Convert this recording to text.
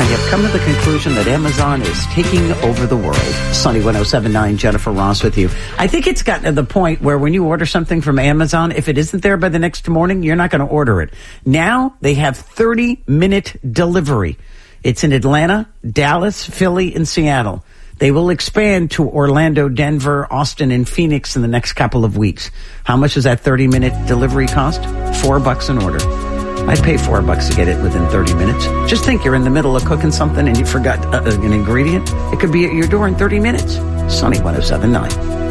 have come to the conclusion that Amazon is taking over the world. Sunny 107.9, Jennifer Ross with you. I think it's gotten to the point where when you order something from Amazon, if it isn't there by the next morning, you're not going to order it. Now they have 30-minute delivery. It's in Atlanta, Dallas, Philly, and Seattle. They will expand to Orlando, Denver, Austin, and Phoenix in the next couple of weeks. How much does that 30-minute delivery cost? $4 an order. I'd pay $4 to get it within 30 minutes. Just think you're in the middle of cooking something and you forgot an ingredient. It could be at your door in 30 minutes. Sunny 107.9.